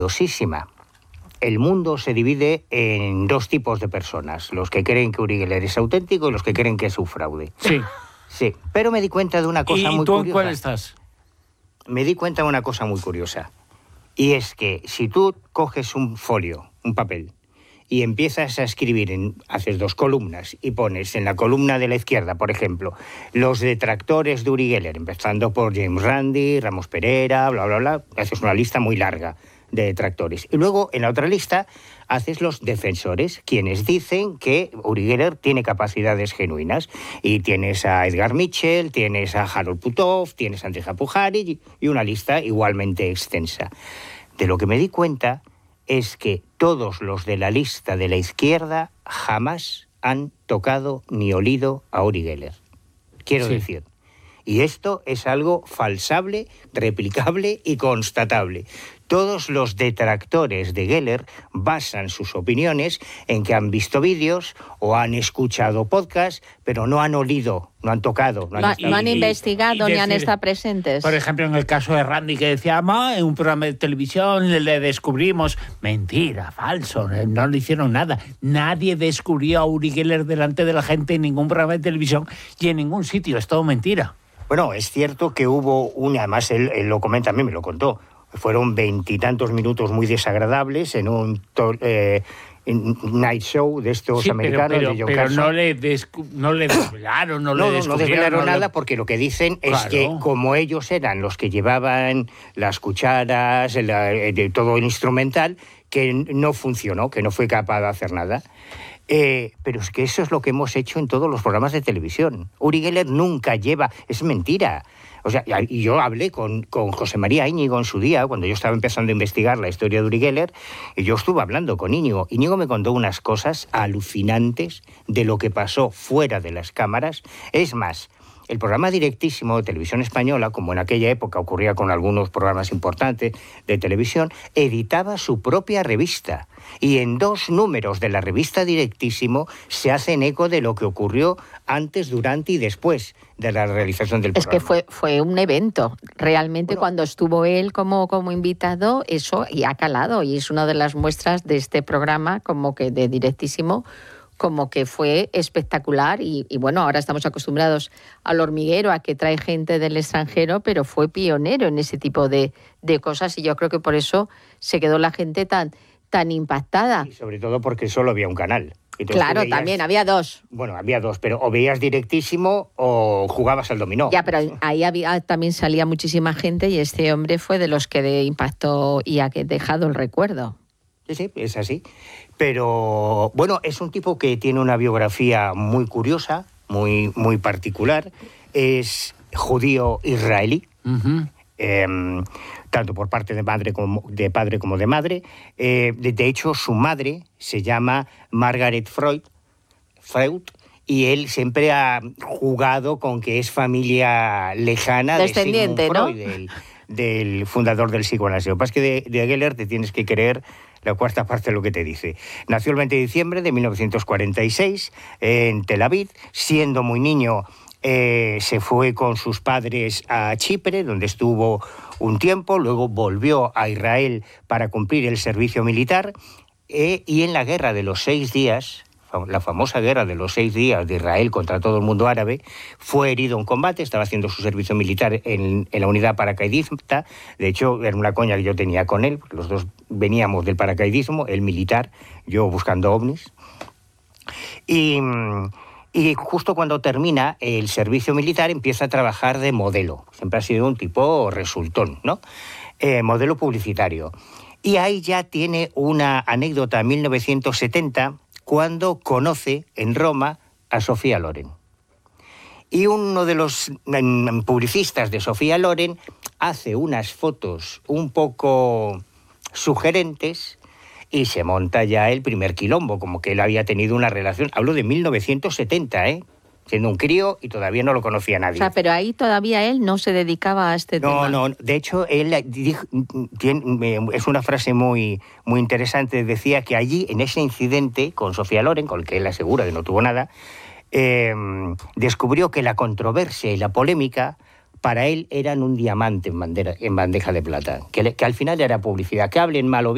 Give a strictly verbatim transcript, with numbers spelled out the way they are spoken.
Dosísima. El mundo se divide en dos tipos de personas, los que creen que Uri Geller es auténtico y los que creen que es un fraude. Sí. Sí, pero me di cuenta de una cosa ¿Y muy tú curiosa. en cuál estás? Me di cuenta de una cosa muy curiosa. Y es que si tú coges un folio, un papel, y empiezas a escribir, en, haces dos columnas y pones en la columna de la izquierda, por ejemplo, los detractores de Uri Geller, empezando por James Randi, Ramos Pereira, bla, bla, bla, haces una lista muy larga de detractores. Y luego en la otra lista haces los defensores, quienes dicen que Uri Geller tiene capacidades genuinas. Y tienes a Edgar Mitchell, tienes a Harold Puthoff, tienes a Andrei Hapohari y una lista igualmente extensa. De lo que me di cuenta es que todos los de la lista de la izquierda jamás han tocado ni olido a Uri Geller. Quiero Sí. decir, y esto es algo falsable, replicable y constatable. Todos los detractores de Geller basan sus opiniones en que han visto vídeos o han escuchado podcasts, pero no han olido, no han tocado. No han, No, estado- no han y- investigado y ni han decir, estado presentes. Por ejemplo, en el caso de Randy, que decía, "Ma, en un programa de televisión le, le descubrimos". Mentira, falso, eh, no le hicieron nada. Nadie descubrió a Uri Geller delante de la gente en ningún programa de televisión y en ningún sitio, es todo mentira. Bueno, es cierto que hubo un, además él, él lo comenta, a mí me lo contó, fueron veintitantos minutos muy desagradables en un to- eh, en night show de estos Sí, pero, americanos pero, de John pero Carson. no le, descu- no le desvelaron, no, No, le no, no descubrieron. desvelaron no le- nada porque lo que dicen es Claro. que como ellos eran los que llevaban las cucharas, el, eh, de todo el instrumental, que no funcionó, que no fue capaz de hacer nada. Eh, pero es que eso es lo que hemos hecho en todos los programas de televisión. Uri Geller nunca lleva... Es mentira. O sea, y yo hablé con, con José María Íñigo en su día, cuando yo estaba empezando a investigar la historia de Uri Geller, y yo estuve hablando con Íñigo. Íñigo me contó unas cosas alucinantes de lo que pasó fuera de las cámaras. Es más, el programa directísimo de Televisión Española, como en aquella época ocurría con algunos programas importantes de televisión, editaba su propia revista. Y en dos números de la revista Directísimo se hacen eco de lo que ocurrió antes, durante y después de la realización del Es programa. que fue, fue un evento. Realmente Bueno. cuando estuvo él como, como invitado, eso y ha calado. Y es una de las muestras de este programa, como que de Directísimo, como que fue espectacular. Y, y bueno, ahora estamos acostumbrados al hormiguero, a que trae gente del extranjero, pero fue pionero en ese tipo de, de cosas. Y yo creo que por eso se quedó la gente tan, tan impactada. Y sobre todo porque solo había un canal. Entonces Claro, tú veías- también había dos. Bueno, había dos, pero o veías Directísimo o jugabas al dominó. Ya, pero ahí había, también salía muchísima gente y este hombre fue de los que de impactó y ha que- dejado el recuerdo. Sí, sí, es así. Pero, bueno, es un tipo que tiene una biografía muy curiosa, muy, muy particular. Es judío israelí, Ujú. eh, tanto por parte de, madre como, de padre como de madre. Eh, de, de hecho, su madre se llama Margaret Freud, Freud, y él siempre ha jugado con que es familia lejana de Sigmund Descendiente, ¿no? Freud, del, del fundador del psicoanálisis. Lo que pasa es que de, de Geller te tienes que creer la cuarta parte de lo que te dice. Nació el veinte de diciembre de mil novecientos cuarenta y seis en Tel Aviv. Siendo muy niño, eh, se fue con sus padres a Chipre, donde estuvo un tiempo. Luego volvió a Israel para cumplir el servicio militar. Eh, y en la guerra de los seis días, la famosa guerra de los seis días de Israel contra todo el mundo árabe, fue herido en combate, estaba haciendo su servicio militar en, en la unidad paracaidista. De hecho, era una coña que yo tenía con él, porque los dos veníamos del paracaidismo, él militar, yo buscando ovnis. Y, y justo cuando termina el servicio militar empieza a trabajar de modelo. Siempre ha sido un tipo resultón, ¿no? Eh, modelo publicitario. Y ahí ya tiene una anécdota en mil novecientos setenta, cuando conoce en Roma a Sofía Loren. Y uno de los mm, publicistas de Sofía Loren hace unas fotos un poco sugerentes y se monta ya el primer quilombo, como que él había tenido una relación. Hablo de mil novecientos setenta, ¿eh? Siendo un crío y todavía no lo conocía nadie. O sea, pero ahí todavía él no se dedicaba a este No, tema. no, de hecho, él dijo, tiene, es una frase muy, muy interesante, decía que allí, en ese incidente con Sofía Loren, con el que él asegura que no tuvo nada, eh, descubrió que la controversia y la polémica para él eran un diamante en, bandera, en bandeja de plata, que, le, que al final era publicidad, que hablen mal o bien.